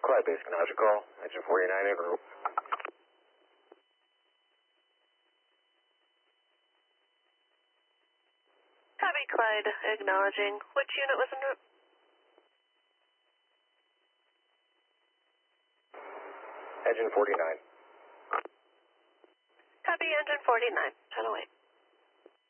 Clyde base, can I call? Engine 49 in route. Copy, Clyde, acknowledging. Which unit was en route? Engine 49. Copy, engine 49, 1008.